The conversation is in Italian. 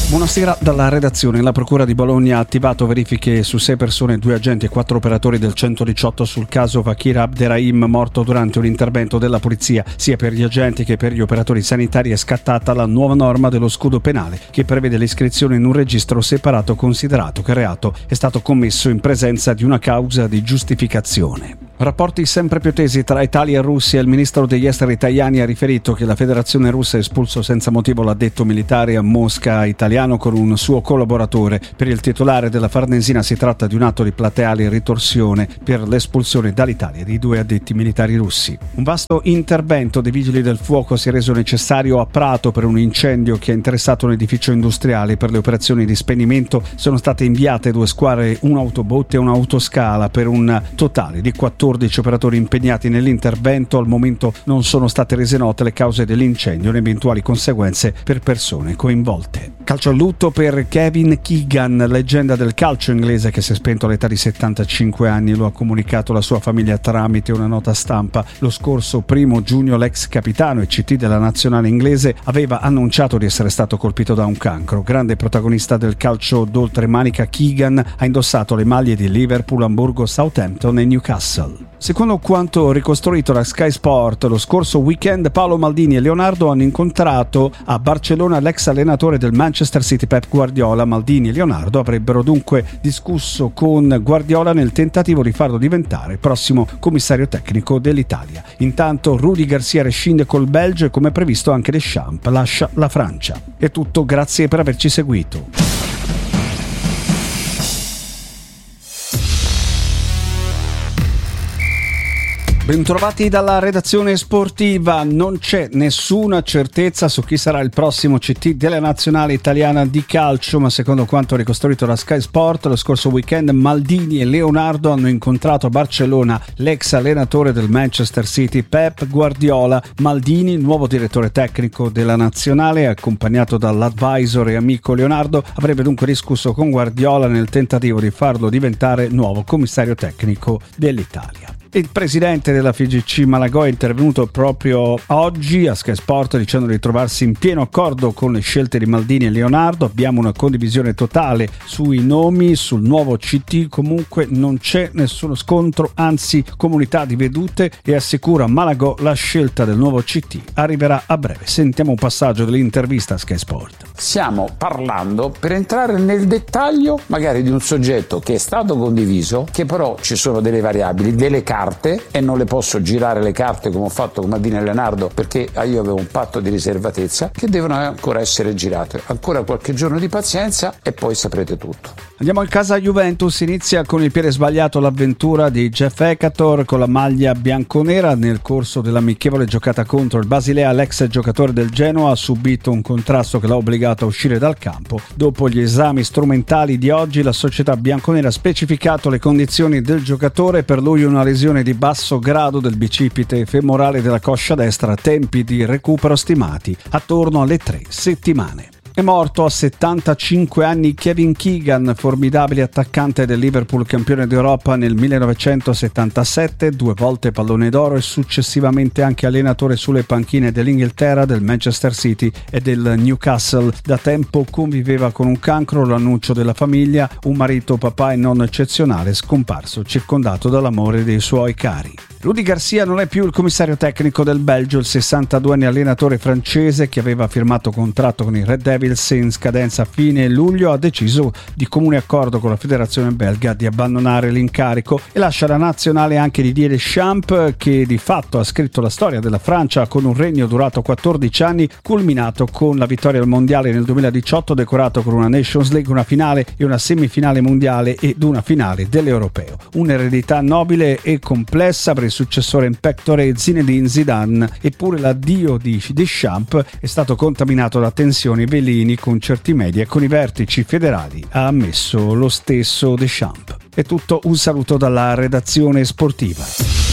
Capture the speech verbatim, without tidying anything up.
Buonasera dalla redazione. La Procura di Bologna ha attivato verifiche su sei persone, due agenti e quattro operatori del centodiciotto sul caso Fakir Abderrahim, morto durante un intervento della polizia. Sia per gli agenti che per gli operatori sanitari è scattata la nuova norma dello scudo penale che prevede l'iscrizione in un registro separato, considerato che il reato è stato commesso in presenza di una causa di giustificazione. Rapporti sempre più tesi tra Italia e Russia. Il ministro degli esteri Tajani ha riferito che la Federazione Russa ha espulso senza motivo l'addetto militare a Mosca italiano con un suo collaboratore. Per il titolare della Farnesina si tratta di un atto di plateale ritorsione per l'espulsione dall'Italia di due addetti militari russi. Un vasto intervento dei vigili del fuoco si è reso necessario a Prato per un incendio che ha interessato un edificio industriale. Per le operazioni di spegnimento sono state inviate due squadre, un'autobotte e un'autoscala per un totale di quattordici operatori impegnati nell'intervento. Al momento non sono state rese note le cause dell'incendio e le eventuali conseguenze per persone coinvolte. Calcio al lutto per Kevin Keegan, leggenda del calcio inglese che si è spento all'età di settantacinque anni. Lo ha comunicato la sua famiglia tramite una nota stampa. Lo scorso primo giugno l'ex capitano e C T della nazionale inglese aveva annunciato di essere stato colpito da un cancro. Grande protagonista del calcio d'oltremanica, Keegan ha indossato le maglie di Liverpool, Amburgo, Southampton e Newcastle. Secondo quanto ricostruito da Sky Sport, lo scorso weekend Paolo Maldini e Leonardo hanno incontrato a Barcellona l'ex allenatore del Manchester City Pep Guardiola. Maldini e Leonardo avrebbero dunque discusso con Guardiola nel tentativo di farlo diventare il prossimo commissario tecnico dell'Italia. Intanto Rudy Garcia rescinde col Belgio e, come previsto, anche Deschamps lascia la Francia. È tutto, grazie per averci seguito. Bentrovati dalla redazione sportiva. Non c'è nessuna certezza su chi sarà il prossimo C T della nazionale italiana di calcio, ma secondo quanto ricostruito da Sky Sport, lo scorso weekend Maldini e Leonardo hanno incontrato a Barcellona l'ex allenatore del Manchester City Pep Guardiola. Maldini, nuovo direttore tecnico della nazionale, accompagnato dall'advisor e amico Leonardo, avrebbe dunque discusso con Guardiola nel tentativo di farlo diventare nuovo commissario tecnico dell'Italia. Il presidente della F I G C Malagò è intervenuto proprio oggi a Sky Sport dicendo di trovarsi in pieno accordo con le scelte di Maldini e Leonardo. Abbiamo una condivisione totale sui nomi, sul nuovo C T. Comunque non c'è nessuno scontro, anzi comunità di vedute, e assicura Malagò la scelta del nuovo C T arriverà a breve. Sentiamo un passaggio dell'intervista a Sky Sport. Stiamo parlando, per entrare nel dettaglio, magari di un soggetto che è stato condiviso, che però ci sono delle variabili, delle carte, e non le posso girare le carte come ho fatto con Maldini e Leonardo, perché io avevo un patto di riservatezza, che devono ancora essere girate. Ancora qualche giorno di pazienza e poi saprete tutto. Andiamo in casa Juventus. Inizia con il piede sbagliato l'avventura di Jeff Ekator con la maglia bianconera. Nel corso dell'amichevole giocata contro il Basilea, l'ex giocatore del Genoa ha subito un contrasto che l'ha obbligato a uscire dal campo. Dopo gli esami strumentali di oggi, la società bianconera ha specificato le condizioni del giocatore. Per lui una lesione di basso grado del bicipite femorale della coscia destra, tempi di recupero stimati attorno alle tre settimane. È morto a settantacinque anni Kevin Keegan, formidabile attaccante del Liverpool, campione d'Europa nel millenovecentosettantasette, due volte pallone d'oro e successivamente anche allenatore sulle panchine dell'Inghilterra, del Manchester City e del Newcastle. Da tempo conviveva con un cancro, l'annuncio della famiglia, un marito, papà e nonno eccezionale, scomparso circondato dall'amore dei suoi cari. Rudy Garcia non è più il commissario tecnico del Belgio. Il sessantaduenne allenatore francese, che aveva firmato contratto con i Red Devils in scadenza a fine luglio, ha deciso di comune accordo con la federazione belga di abbandonare l'incarico e lascia la nazionale anche Didier Deschamps, che di fatto ha scritto la storia della Francia con un regno durato quattordici anni, culminato con la vittoria al mondiale nel duemiladiciotto, decorato con una Nations League, una finale e una semifinale mondiale ed una finale dell'Europeo. Un'eredità nobile e complessa per il successore in pectore Zinedine Zidane, eppure l'addio di Deschamps è stato contaminato da tensioni veleni con certi media e con i vertici federali, ha ammesso lo stesso Deschamps. È tutto, un saluto dalla redazione sportiva.